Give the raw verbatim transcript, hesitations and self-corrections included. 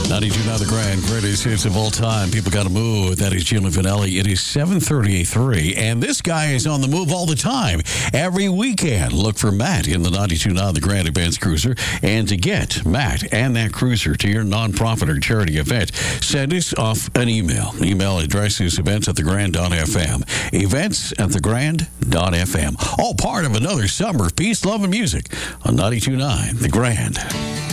ninety-two now the Grand, greatest hits of all time. People got to move. That is Jimmy Vanelli. It is seven thirty-three, and this guy is on the move all the time. Every weekend, look for Matt in the ninety-two now the Grand Advance Cruiser. And to get Matt and that cruiser to your nonprofit or charity event, send us off an email. Email address is events at the grand dot f m. Events at the grand dot f m. All part of another summer of peace, love, and music on ninety-two nine The Grand.